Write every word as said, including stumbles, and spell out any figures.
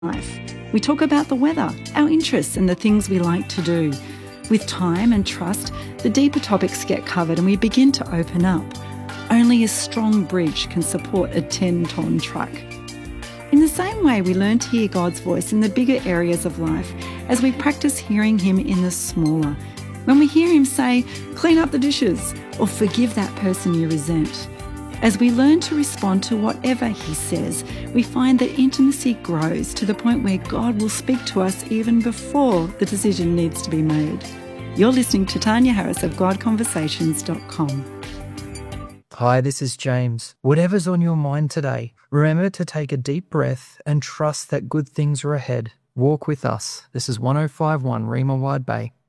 life. We talk about the weather, our interests and the things we like to do. With time and trust, the deeper topics get covered and we begin to open up. Only a strong bridge can support a ten-tonne truck. In the same way, we learn to hear God's voice in the bigger areas of life as we practice hearing Him in the smaller. When we hear Him say, clean up the dishes, or forgive that person you resent. As we learn to respond to whatever He says, we find that intimacy grows to the point where God will speak to us even before the decision needs to be made. You're listening to Tanya Harris of God Conversations dot com. Hi, this is James. Whatever's on your mind today, remember to take a deep breath and trust that good things are ahead. Walk with us. This is one oh five point one Rima Wide Bay.